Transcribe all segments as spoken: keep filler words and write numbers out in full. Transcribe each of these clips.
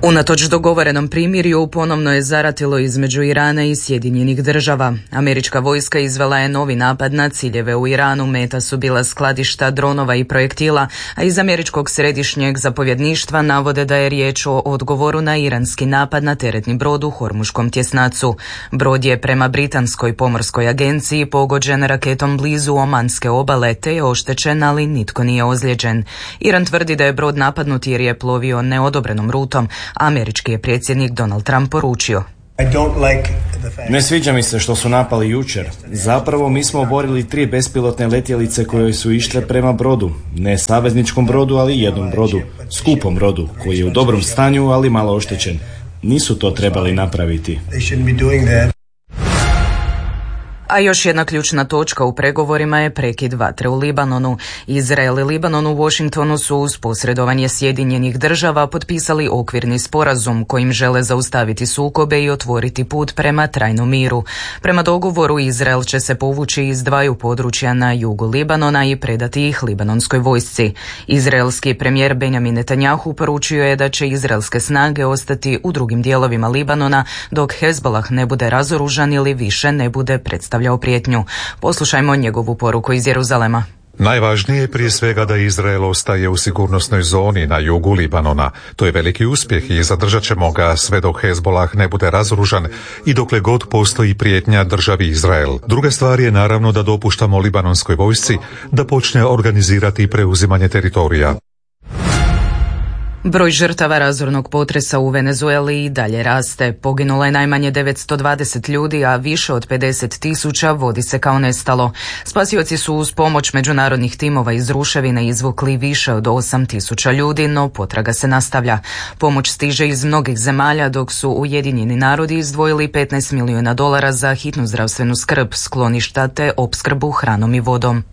Unatoč dogovorenom primirju ponovno je zaratilo između Irana i Sjedinjenih država. Američka vojska izvela je novi napad na ciljeve u Iranu, meta su bila skladišta dronova i projektila, a iz američkog središnjeg zapovjedništva navode da je riječ o odgovoru na iranski napad na teretni brod u Hormuškom tjesnacu. Brod je prema britanskoj pomorskoj agenciji pogođen raketom blizu Omanske obale te je oštećen, ali nitko nije ozlijeđen. Iran tvrdi da je brod napadnut jer je plovio neodobrenom rutom. Američki je predsjednik Donald Trump poručio: Ne sviđa mi se što su napali jučer. Zapravo mi smo oborili tri bespilotne letjelice koje su išle prema brodu. Ne savezničkom brodu, ali jednom brodu. Skupom brodu, koji je u dobrom stanju, ali malo oštećen. Nisu to trebali napraviti. A još jedna ključna točka u pregovorima je prekid vatre u Libanonu. Izrael i Libanon u Washingtonu su uz posredovanje Sjedinjenih država potpisali okvirni sporazum kojim žele zaustaviti sukobe i otvoriti put prema trajnom miru. Prema dogovoru Izrael će se povući iz dvaju područja na jugu Libanona i predati ih libanonskoj vojsci. Izraelski premijer Benjamin Netanjahu poručio je da će izraelske snage ostati u drugim dijelovima Libanona dok Hezbollah ne bude razoružan ili više ne bude predstavljen prijetnju. Poslušajmo njegovu poruku iz Jeruzalema. Najvažnije je prije svega da Izrael ostaje u sigurnosnoj zoni na jugu Libanona. To je veliki uspjeh i zadržat ćemo ga sve dok Hezbollah ne bude razoružan i dokle god postoji prijetnja državi Izrael. Druga stvar je naravno da dopuštamo libanonskoj vojsci da počne organizirati preuzimanje teritorija. Broj žrtava razornog potresa u Venezueli i dalje raste. Poginulo je najmanje devetsto dvadeset ljudi, a više od pedeset tisuća vodi se kao nestalo. Spasioci su uz pomoć međunarodnih timova iz ruševine izvukli više od osam tisuća ljudi, no potraga se nastavlja. Pomoć stiže iz mnogih zemalja, dok su Ujedinjeni narodi izdvojili petnaest milijuna dolara za hitnu zdravstvenu skrb, skloništa te opskrbu hranom i vodom.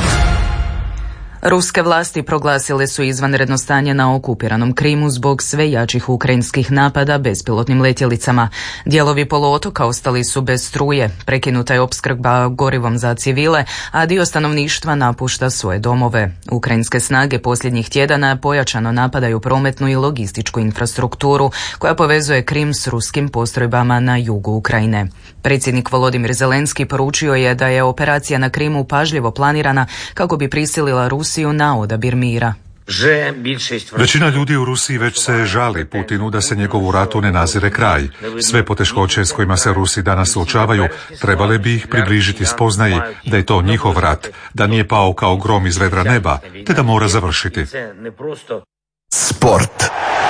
Ruske vlasti proglasile su izvanredno stanje na okupiranom Krimu zbog sve jačih ukrajinskih napada bespilotnim letjelicama. Dijelovi poluotoka ostali su bez struje, prekinuta je opskrba gorivom za civile, a dio stanovništva napušta svoje domove. Ukrajinske snage posljednjih tjedana pojačano napadaju prometnu i logističku infrastrukturu koja povezuje Krim s ruskim postrojbama na jugu Ukrajine. Predsjednik Volodimir Zelenski poručio je da je operacija na Krimu pažljivo planirana kako bi prisilila Rusiju na odabir mira. Većina ljudi u Rusiji već se žali Putinu da se njegovu ratu ne nazire kraj. Sve poteškoće s kojima se Rusi danas suočavaju trebale bi ih približiti spoznaji da je to njihov rat, da nije pao kao grom iz vedra neba, te da mora završiti. Sport.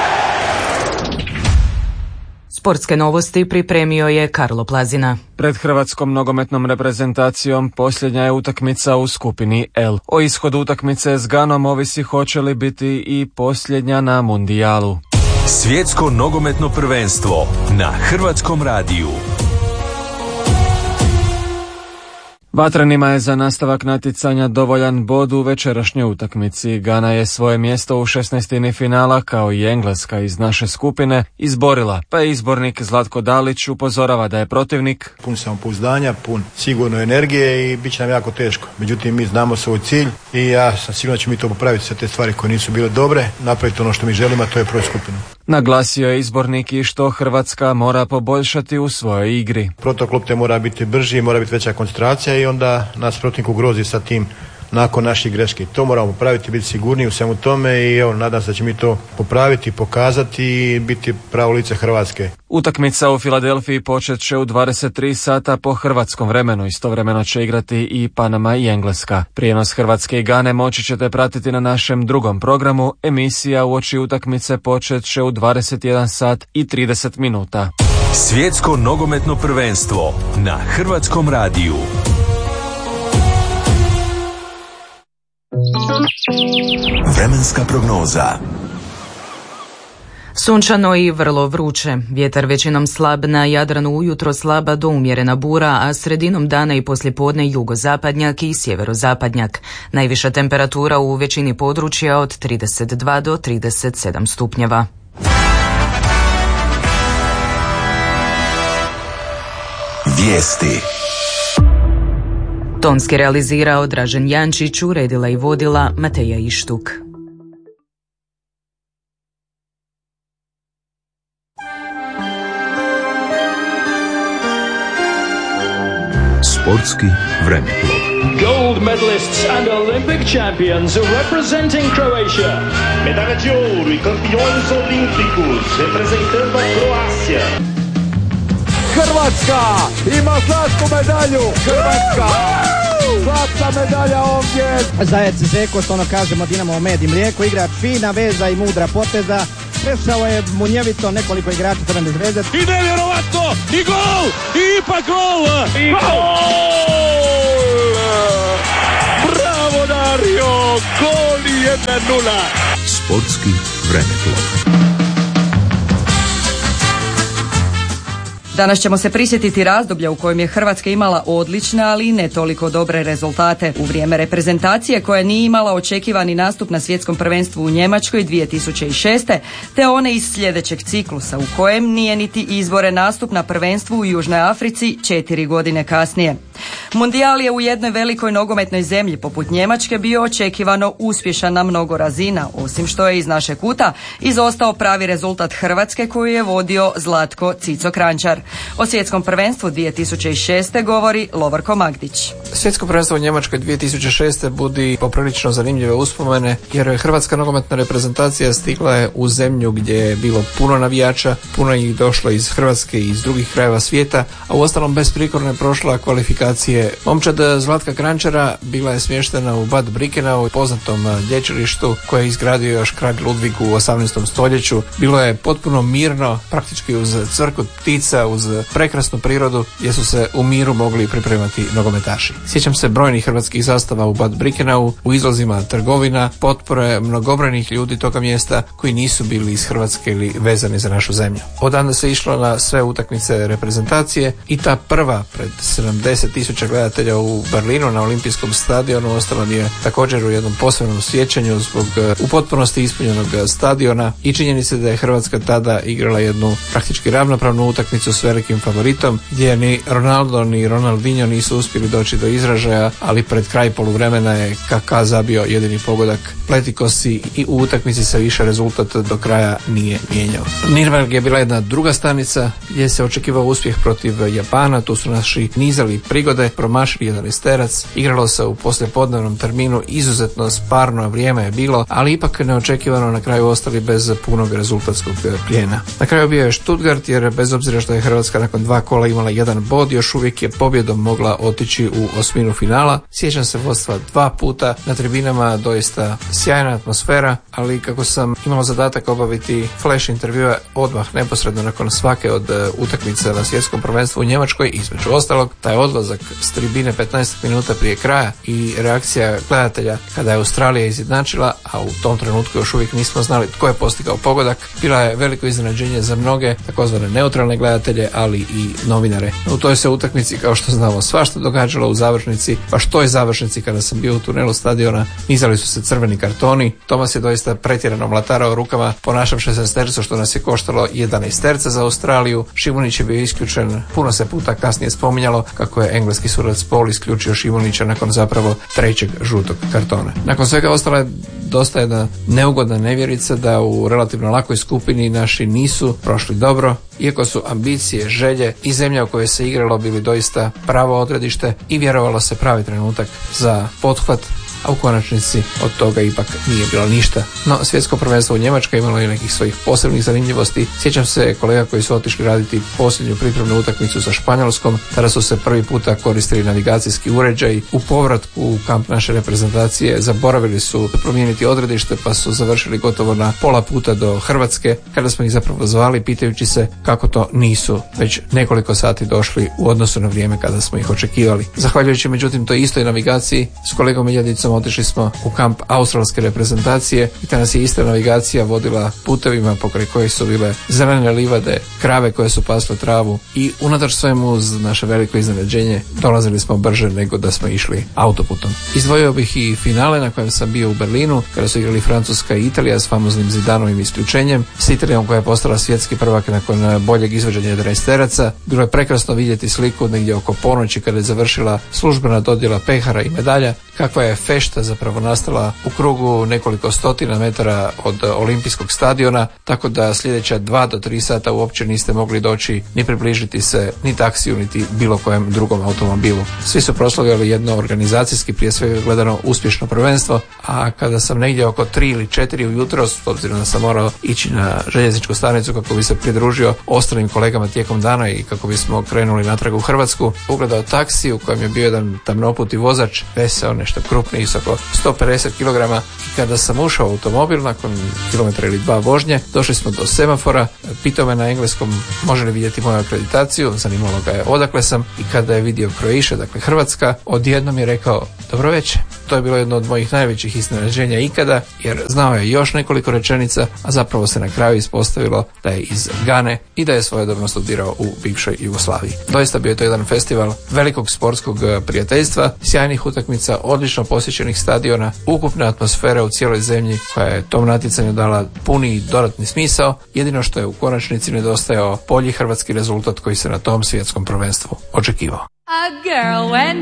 Sportske novosti pripremio je Karlo Plazina. Pred hrvatskom nogometnom reprezentacijom posljednja je utakmica u skupini L. O ishodu utakmice s Ganom ovisi hoće li biti i posljednja na mundijalu. Svjetsko nogometno prvenstvo na Hrvatskom radiju. Vatrenima je za nastavak natjecanja dovoljan bod u večerašnjoj utakmici. Gana je svoje mjesto u šesnaestini finala kao i Engleska iz naše skupine izborila, pa je izbornik Zlatko Dalić upozorava da je protivnik pun samopouzdanja, pun sigurno energije i bit će nam jako teško. Međutim, mi znamo svoj cilj i ja sam siguran da ćemo mi to popraviti, sve te stvari koje nisu bile dobre, napraviti ono što mi želimo, a to je proći skupinu. Naglasio je izbornik i što Hrvatska mora poboljšati u svojoj igri. Protok lopte mora biti brži, mora biti veća koncentracija i onda nas protivnik ugrozi sa tim nakon naših greški. To moramo popraviti, biti sigurniji u svemu tome i evo, nadam se da će mi to popraviti, pokazati i biti pravo lice Hrvatske. Utakmica u Filadelfiji počet će u dvadeset tri sata po hrvatskom vremenu. Istovremeno će igrati i Panama i Engleska. Prijenos Hrvatske i Gane moći ćete pratiti na našem drugom programu. Emisija uoči utakmice počet će u dvadeset jedan sat i trideset minuta. Svjetsko nogometno prvenstvo na Hrvatskom radiju. Vremenska prognoza. Sunčano i vrlo vruće. Vjetar većinom slab, na Jadranu ujutro slaba do umjerena bura, a sredinom dana i poslijepodne jugozapadnjak i sjeverozapadnjak. Najviša temperatura u većini područja od trideset dva do trideset sedam stupnjeva. Vijesti. Tonski realizirao Dražen Jančić, uredila i vodila Mateja Ištuk. Sportski vremeplov. Gold medalists and Olympic champions representing Croatia. Medalha de ouro e campeões olímpicos representando a Croácia. Hrvatska ima zlatnu medalju. Hrvatska! Zlatna medalja ovdje. Zajec Zeko, što ono kažemo, Dinamo med i mlijeko, igrač fina veza i mudra poteza. Prešao je munjevito nekoliko igrača Crvene zvezde. I nevjerovatno! I gol! I ipak gol! I gol! Bravo Dario! Gol i jedna nula! Sportski vremeplov. Danas ćemo se prisjetiti razdoblja u kojem je Hrvatska imala odlične, ali i ne toliko dobre rezultate. U vrijeme reprezentacije koja nije imala očekivani nastup na svjetskom prvenstvu u Njemačkoj dvije tisuće šeste. te one iz sljedećeg ciklusa u kojem nije niti izbore nastup na prvenstvu u Južnoj Africi četiri godine kasnije. Mundijal je u jednoj velikoj nogometnoj zemlji poput Njemačke bio očekivano uspješan na mnogo razina, osim što je iz našeg kuta izostao pravi rezultat Hrvatske koju je vodio Zlatko Cico Kranjčar. O svjetskom prvenstvu dvije tisuće šeste. govori Lovorko Magdić. Svjetsko prvenstvo u Njemačkoj dvije tisuće šeste. budi poprilično zanimljive uspomene, jer je hrvatska nogometna reprezentacija stigla je u zemlju gdje je bilo puno navijača, puno ih došlo iz Hrvatske i iz drugih krajeva svijeta, a uostalom besprijekorno je prošla kvalifikacije. Momčad Zlatka Kranjčara bila je smještena u Bad Brickenau, poznatom lječilištu koje je izgradio još kralj Ludvig u osamnaestom stoljeću. Bilo je potpuno mirno, praktički uz crkot ptica, uz prekrasnu prirodu, gdje su se u miru mogli pripremati nogometaši. Sjećam se brojnih hrvatskih zastava u Bad Brickenau, u izlazima trgovina, potpore mnogobrojnih ljudi toga mjesta koji nisu bili iz Hrvatske ili vezani za našu zemlju. Odande se išlo na sve utakmice reprezentacije i ta prva pred sedamdeset tisuća gledatelja u Berlinu na olimpijskom stadionu ostala mi je također u jednom posebnom sjećanju zbog u potpunosti ispunjenog stadiona i činjenice da je Hrvatska tada igrala jednu praktički ravnopravnu utakmicu s velikim favoritom, gdje ni Ronaldo ni Ronaldinho nisu uspjeli doći do izražaja, ali pred kraj poluvremena je Kaká zabio jedini pogodak Pletikosi i u utakmici se više rezultat do kraja nije mijenjao. Nürnberg je bila jedna druga stanica gdje se očekivao uspjeh protiv Japana, tu su naši nizali prigode, promašili jedanaesterac, igralo se u poslijepodnevnom terminu, izuzetno sparno vrijeme je bilo, ali ipak neočekivano na kraju ostali bez punog rezultatskog plijena. Na kraju bio je Stuttgart, jer bez obzira što je Hrvatska nakon dva kola imala jedan bod, još uvijek je pobjedom mogla otići u osminu finala. Sjećam se vodstva dva puta, na tribinama doista sjajna atmosfera, ali kako sam imao zadatak obaviti flash intervjue odmah neposredno nakon svake od utakmica na svjetskom prvenstvu u Njemačkoj, između ostalog, taj odlazak s tribine petnaest minuta prije kraja i reakcija gledatelja kada je Australija izjednačila, a u tom trenutku još uvijek nismo znali tko je postigao pogodak, bila je veliko iznenađenje za mnoge takozvane neutralne gledatelje, ali i novinare. U toj se utakmici, kao što znamo, svašta događalo u završnici, pa što je završnici kada sam bio u tunelu stadiona, nizali su se crveni kartoni. Tomas je doista pretjerano mlatarao rukama po našem šesnaestercu, što nas je koštalo jedanaesterca za Australiju. Šimunić je bio isključen, puno se puta kasnije spominjalo kako je engleski sudac Paul isključio Šimunića nakon zapravo trećeg žutog kartona. Nakon svega ostala je dosta jedna neugodna nevjerica da u relativno lakoj skupini naši nisu prošli dobro, iako su ambicije, želje i zemlja u kojoj se igralo bili doista pravo odredište i vjerovalo se pravi trenutak za pothvat, a u konačnici od toga ipak nije bilo ništa. No, svjetsko prvenstvo u Njemačkoj imalo je nekih svojih posebnih zanimljivosti. Sjećam se kolega koji su otišli raditi posljednju pripremnu utakmicu sa Španjolskom, tada su se prvi puta koristili navigacijski uređaj. U povratku u kamp naše reprezentacije zaboravili su promijeniti odredište, pa su završili gotovo na pola puta do Hrvatske, kada smo ih zapravo zvali pitajući se kako to nisu već nekoliko sati došli u odnosu na vrijeme kada smo ih očekivali. Zahvaljujući međutim toj istoj navigaciji s kolegom Miljadicom otišli smo u kamp australske reprezentacije i ta nas je ista navigacija vodila putevima pokraj kojih su bile zelene livade, krave koje su pasle travu i unatoč svemu uz naše veliko iznenađenje dolazili smo brže nego da smo išli autoputom. Izdvojio bih i finale na kojem sam bio u Berlinu kada su igrali Francuska i Italija s famoznim Zidanovim isključenjem, s Italijom koja je postala svjetski prvak nakon boljeg izvođenja jedanaesteraca. Bilo je prekrasno vidjeti sliku negdje oko ponoći kada je završila službena dodjela pehara i medalja kakva je fešta zapravo nastala u krugu nekoliko stotina metara od olimpijskog stadiona, tako da sljedeća dva do tri sata uopće niste mogli doći ni približiti se ni taksiju, niti bilo kojem drugom automobilu. Svi su proslavljali jedno organizacijski, prije svega gledano, uspješno prvenstvo, a kada sam negdje oko tri ili četiri ujutro, s obzirom da sam morao ići na željezničku stanicu kako bi se pridružio ostalim kolegama tijekom dana i kako bismo krenuli natrag u Hrvatsku, ugledao taksi u kojem je bio jedan tamnoputi vozač, veseo, nešto krupni, visoko sto pedeset kilograma. I kada sam ušao u automobil nakon kilometra ili dva vožnje, došli smo do semafora, pitao me na engleskom može li vidjeti moju akreditaciju, zanimalo ga je odakle sam, i kada je vidio Croatia, dakle Hrvatska, odjednom je rekao dobro večer. To je bilo jedno od mojih najvećih iznenađenja ikada, jer znao je još nekoliko rečenica, a zapravo se na kraju ispostavilo da je iz Gane i da je svojedobno studirao u bivšoj Jugoslaviji. Doista bio je to jedan festival velikog sportskog prijateljstva, sjajnih utakmica, odlično posjećenih stadiona, ukupne atmosfere u cijeloj zemlji koja je tom natjecanju dala puni dodatni smisao. Jedino što je u konačnici nedostajao bolji hrvatski rezultat koji se na tom svjetskom prvenstvu očekivao. A girl went